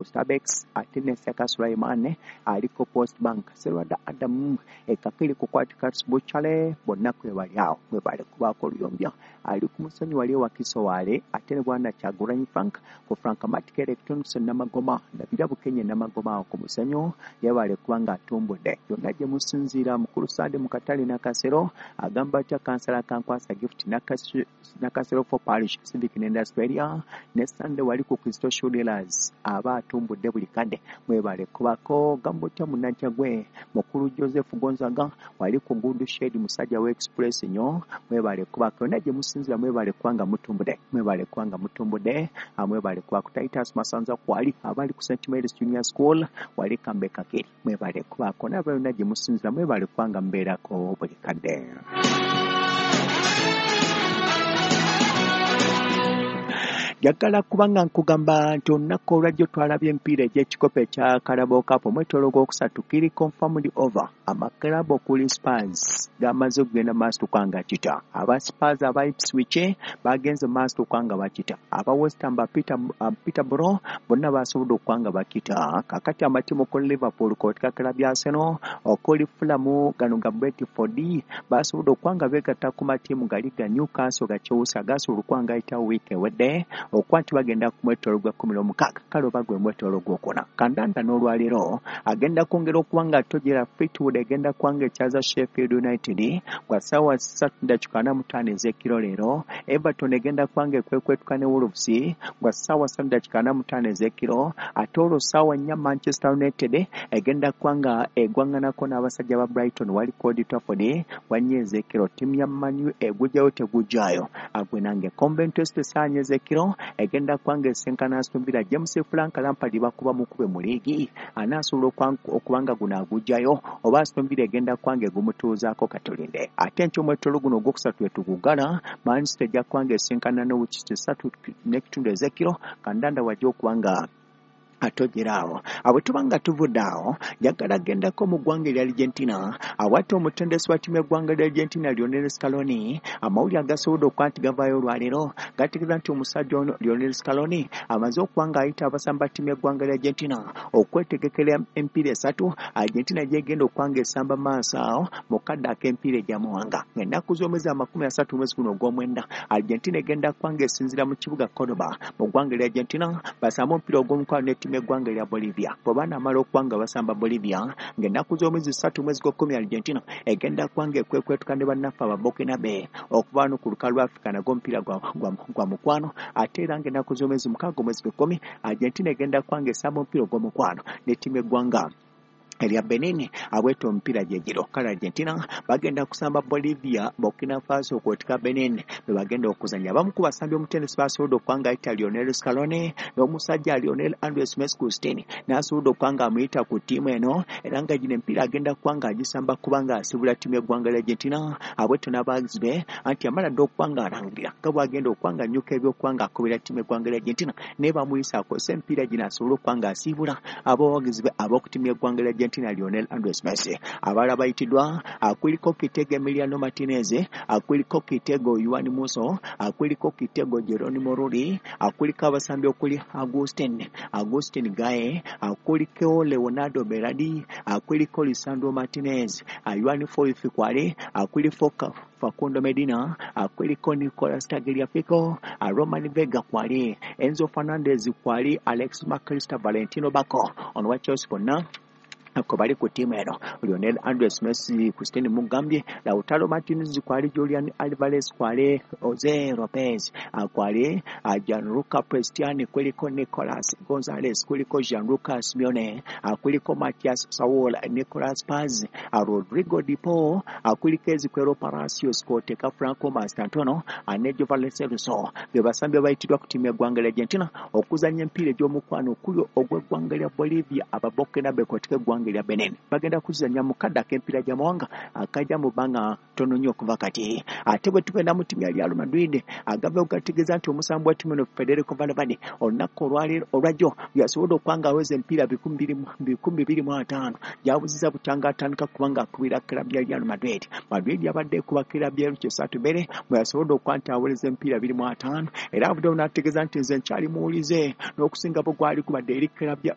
Starbex ate ne Seka Sulaiman aliko Post Bank Serwada Adamu ekakiri kukwatika Buchale bonna kwebali awo mwebale kubako oluyombya ali ku musenyi wali wa Kisowale ate ne bwana Kyagulanyi Frank ku Frank Matic Electronics Namagoma ndabira Bukenye Namagoma ku musenyo yabale kubanga atumbudde yonna gye musinzira mukulu Sande Mukatale Nakasero agamba atya kansala kankwasa gift Nakasero for Parish Civic and Industrial ne Sande wali ku Kristo Shulers aba atumbudde buli kadde mwebale kubako gambotya munajja gwe mukulu Joseph Gonzaga wali ku Good Shade musajja wa Express nyo mwebale kubako yonna gye musinzira mwebale kwanga mutumbude mwebale kwanga mutumbude mwebale kubako Titus Masanza kwali abali ku St Mary's Junior School wali kambe kakiri mwebale kubako nabo yonna gye musinzira mwebale kwanga mbeerako buli kadde. Jagala kubanga nkugamba nti olunaku olwajjo twalabye empiira egy'ekikopo ekya Carabao Cup omwetoolo gw'okusatu kiri confirmed over amaklabo okuli Spurs gamaze okugenda maaso tukanga kita aba Spurs aba Ipswich bagenze maaso tukanga bakita aba West Ham Peterborough bonna basobodde okukanga bakita kakati amatimu ko Liverpool kotika klabu ya Arsenal okuli Fulham gano ga Brentford basobodde okukanga beegatta ku matimu gali ga Newcastle ga Chelsea gasobola okukanga ayitawo wiiki ewedde okwati bagenda ku mwetoolo gwa 16 kale bagwe mwetoolo gw'okuna kandanda n'olwaliro agenda kwongera okuwanga tojera Fleetwood agenda kwanga ekyaza Sheffield United kwa ssaawa 3:45 ez'ekiro leero Everton egenda kwanga ekwekwetuka ne Wolves kwa ssaawa 3:45 ez'ekiro ate olwo ssaawa 4 Manchester United egenda kwanga egwanganako n'abasajja ba Brighton wali Old Trafford wanye ez'ekiro ttiimu ya Man U egujjayo tegujjayo agwe nange Coventry City saanya ez'ekiro egenda kwanga esenkana Aston Villa James Frank Lampard bakuba mukube mu liigi anaasobola okubanga guno agujjayo oba Aston Villa egenda kwanga egumutuuzaako katolinde ate nkyomwetoolo guno ogwokusatu etugugala Man City ejja kwanga esenkana Norwich 3 ez'ekiro kandanda wajja okubanga atojerawo abo tubanga tuvuddawo njagala gendako mu ggwanga erya Argentina awate omutendesi wa ttiimu y'eggwanga lya Argentina Lionel Scaloni amawulire agasobodde okuba nti gavaayo olwaleero gategeeza nti omusajja ono Lionel Scaloni amaze okuba ayita abasamba ba ttiimu y'eggwanga lya Argentina okwetegekera empiira esatu Argentina gyegenda okuba esamba maaso awo mu kadde ak'empiira egyamuwanga ng'ennaku z'omwezi 30 omwezi guno ogw'omwenda Argentina egenda kuba esinzira mu kibuga Cordoba mu ggwanga lya Argentina basamba omupiira ogw'omukwano eggwanga lya Bolivia bw'abaana amala okuwanga basamba Bolivia ng'ennaku z'omwezi 3 omwezi gw'okumi Argentina egenda kwanga ekwekwetuka ne bannaffe aba Burkinabe okuva wano ku lukalu lwa Africa nagwo omupiira gwa mukwano ate era ng'ennaku z'omwezi 6 omwezi gw'ekumi Argentina egenda kwanga esamba omupiira ogw'omukwano ne ttiimu eggwanga erya Benin abweta omupiira gyegiro kale Argentina bagenda kusamba Bolivia Burkina Faso okwotika Benin be bagenda okuzanya abamu ku basambi omutendesi basobodde okwanga ayita Lionel Scaloni n'omusajja Lionel Andres Mescustini n'asobodde okwanga amuyita ku ttiimu eno era nga gino empiira agenda kwanga agisamba kubanga asibula ttiimu y'eggwanga lya Argentina abweto n'abawagizi be anti amala dde okwanga alangirira nga bwagenda okwanga anyuka ebyokwanga akubira ttiimu y'eggwanga lya Argentina ne bamuyisa akozesa empiira gino asobole okwanga asiibula abawagizi be ab'oku ttiimu y'eggwanga lya Argentina Lionel Andres Messi abala bayitidwa akuliko Kitego Emiliano Martinez akuliko Kitego Juan Musso akuliko Kitego Geronimo Rulli akuliko abasambi okuli Agustin Gaye akuliko Leonardo Berardi akuliko Lisandro Martinez Juan Foyth kwali akuliko Facundo Medina akuliko Nicolas Tagliafico Roman Vega kwali Enzo Fernandez kwali Alex McAllister Valentino Bacco ono wa Chelsea bonna ko bali ku ttiimu eno Lionel Andres Messi Cristiano Mugambye Lautaro Martinez kwali Julian Alvarez kwali Jose Lopez kwali Gianluca Prestiani kuliko Nicolas Gonzalez kuliko Gianluca Simeone kuliko Matias Saul Nicolas Paz Rodrigo Di Paul kuliko Ezequiel Palacios koteka Franco Mastantuono Nejo Valenciano be basambi bayitidwa ku ttiimu y'eggwanga lya Argentina okuzanya empiira egy'omukwano okuli ogw'eggwanga lya Bolivia Burkinabe koteka eggwanga lya Benin bagenda kuzanya mu kadde ak'empiira gy'amawanga akajja mu bbanga ttono nnyo okuva kati ate bwe tugenda mu ttiimu ya Real Madrid agava okugategeeza nti omusambi wa ttiimu eno Federico Valverde olunaku olwajjo yasobodde okwanga aweza empiira 225 gyabuzizza bukyanga atandika kubanga akubira klabu ya Real Madrid yabadde ekuba klabu ya Lucho Satubere bwe yasobodde okuba nti aweza empiira 25 era abudde n'ategeeza nti nze nkyali muwulize n'okusinga bwe gwali kubadde eri klabu